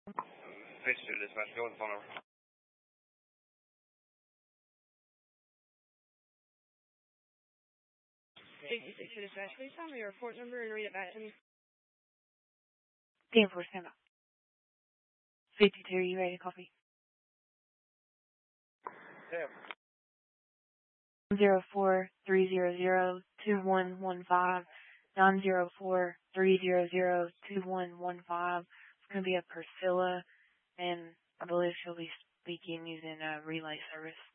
Fish to dispatch, go with the phone number. 66 to dispatch, please tell me your report number and read it back to me. 10-4 stand up. 52, you ready to copy? Sam. 904-300-2115. 904-300-2115. It's going to be a Priscilla, and I believe she'll be speaking using a relay service.